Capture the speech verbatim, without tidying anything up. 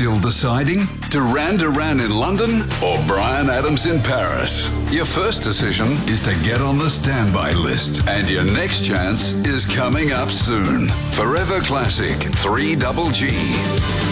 Still deciding? Duran Duran in London or Bryan Adams in Paris? Your first decision is to get on the standby list, and your next chance is coming up soon. Forever Classic three G G.